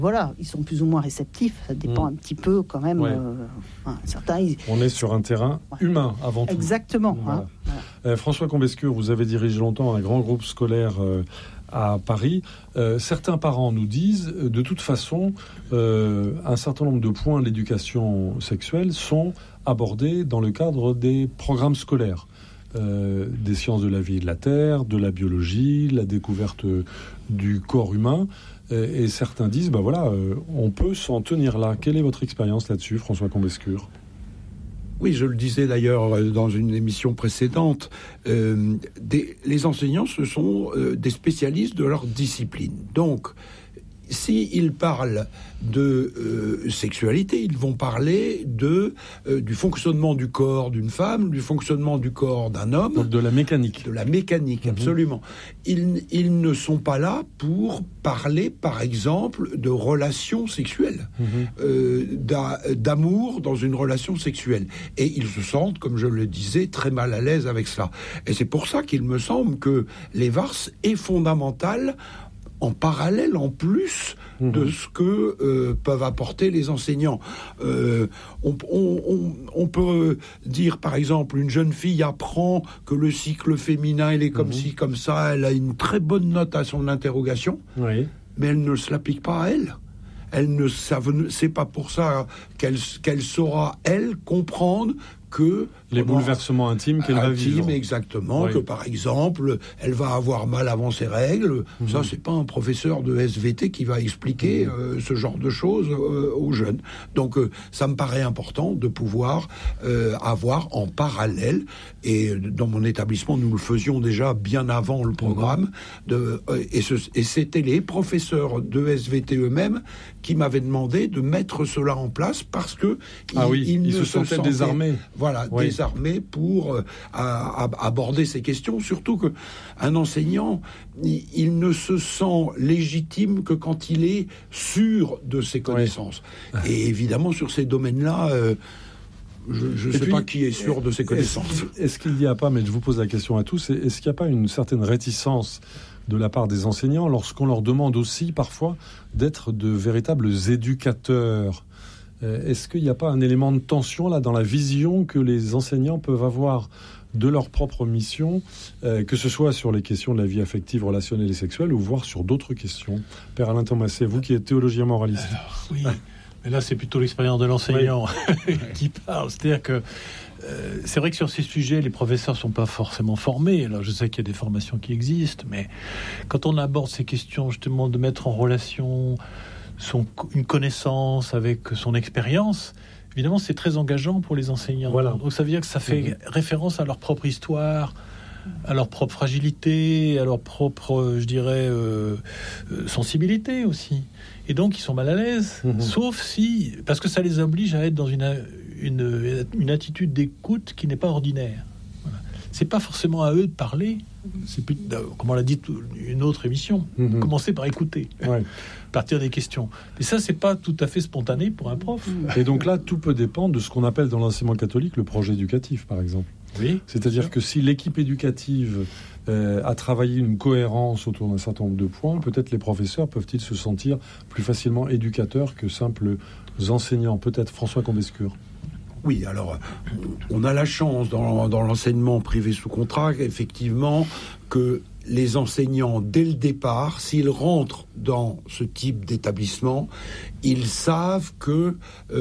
Voilà, ils sont plus ou moins réceptifs, ça dépend un petit peu quand même. Ouais. Certains, On est sur un terrain humain avant tout. Exactement. Voilà. François Combescure, vous avez dirigé longtemps un grand groupe scolaire à Paris. Certains parents nous disent, de toute façon, un certain nombre de points de l'éducation sexuelle sont abordés dans le cadre des programmes scolaires. Des sciences de la vie et de la terre, de la biologie, la découverte du corps humain. Et certains disent, on peut s'en tenir là. Quelle est votre expérience là-dessus, François Combescure ? Oui, je le disais d'ailleurs dans une émission précédente, les enseignants, ce sont des spécialistes de leur discipline. Donc, s'ils parlent de sexualité, ils vont parler du fonctionnement du corps d'une femme, du fonctionnement du corps d'un homme. Donc de la mécanique. De la mécanique, absolument. Ils ne sont pas là pour parler, par exemple, de relations sexuelles, d'amour dans une relation sexuelle. Et ils se sentent, comme je le disais, très mal à l'aise avec cela. Et c'est pour ça qu'il me semble que l'EVARS est fondamental en parallèle, en plus de ce que peuvent apporter les enseignants. On peut dire, par exemple, une jeune fille apprend que le cycle féminin, il est comme ci, comme ça, elle a une très bonne note à son interrogation, mais elle ne se l'applique pas à elle. C'est pas pour ça qu'elle saura, elle, comprendre que les bouleversements intimes qu'elle va vivre. Exactement, que par exemple, elle va avoir mal avant ses règles. Ça, c'est pas un professeur de SVT qui va expliquer ce genre de choses aux jeunes. Donc, ça me paraît important de pouvoir avoir en parallèle, et dans mon établissement, nous le faisions déjà bien avant le programme, et c'était les professeurs de SVT eux-mêmes qui m'avaient demandé de mettre cela en place parce que ils se sentaient désarmés. Voilà, désarmé pour aborder ces questions, surtout qu'un enseignant, il ne se sent légitime que quand il est sûr de ses connaissances. Et évidemment, sur ces domaines-là, je ne sais pas qui est sûr de ses connaissances. Est-ce qu'il n'y a pas, mais je vous pose la question à tous, est-ce qu'il n'y a pas une certaine réticence de la part des enseignants lorsqu'on leur demande aussi parfois d'être de véritables éducateurs ? Est-ce qu'il n'y a pas un élément de tension là dans la vision que les enseignants peuvent avoir de leur propre mission, que ce soit sur les questions de la vie affective, relationnelle et sexuelle, ou voire sur d'autres questions ? Père Alain Thomaset, vous qui êtes théologien moraliste. Alors, oui, mais là c'est plutôt l'expérience de l'enseignant qui parle. C'est-à-dire que c'est vrai que sur ces sujets, les professeurs ne sont pas forcément formés. Alors je sais qu'il y a des formations qui existent, mais quand on aborde ces questions justement de mettre en relation une connaissance avec son expérience, évidemment, c'est très engageant pour les enseignants. Voilà. Donc ça veut dire que ça fait référence à leur propre histoire, à leur propre fragilité, à leur propre, je dirais, sensibilité aussi. Et donc, ils sont mal à l'aise, sauf si... Parce que ça les oblige à être dans une attitude d'écoute qui n'est pas ordinaire. Voilà. C'est pas forcément à eux de parler, c'est plus, comme on l'a dit, une autre émission. Commencer par écouter. Partir des questions. Mais ça, c'est pas tout à fait spontané pour un prof. Et donc là, tout peut dépendre de ce qu'on appelle dans l'enseignement catholique le projet éducatif, par exemple. Oui. C'est-à-dire que si l'équipe éducative a travaillé une cohérence autour d'un certain nombre de points, peut-être les professeurs peuvent-ils se sentir plus facilement éducateurs que simples enseignants. Peut-être François Combescure. Oui, alors, on a la chance dans l'enseignement privé sous contrat, effectivement, que les enseignants, dès le départ, s'ils rentrent dans ce type d'établissement, ils savent que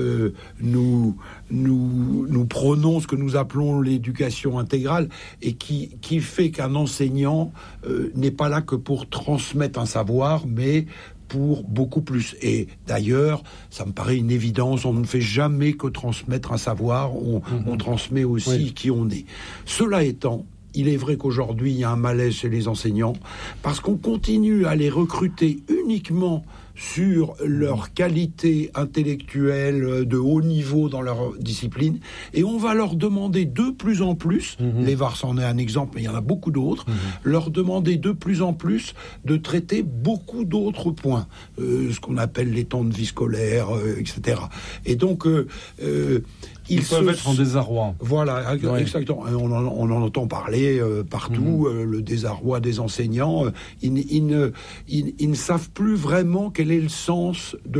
nous prenons ce que nous appelons l'éducation intégrale et qui fait qu'un enseignant n'est pas là que pour transmettre un savoir, mais pour beaucoup plus. Et d'ailleurs, ça me paraît une évidence, on ne fait jamais que transmettre un savoir, on transmet aussi qui on est. Cela étant, il est vrai qu'aujourd'hui, il y a un malaise chez les enseignants, parce qu'on continue à les recruter uniquement sur leur qualité intellectuelle de haut niveau dans leur discipline, et on va leur demander de plus en plus, l'EVARS en est un exemple, mais il y en a beaucoup d'autres, leur demander de plus en plus de traiter beaucoup d'autres points, ce qu'on appelle les temps de vie scolaire, etc. Et donc, Ils peuvent être en désarroi. Voilà, exactement. On en entend parler partout, le désarroi des enseignants. Ils ne savent plus vraiment quel est le sens de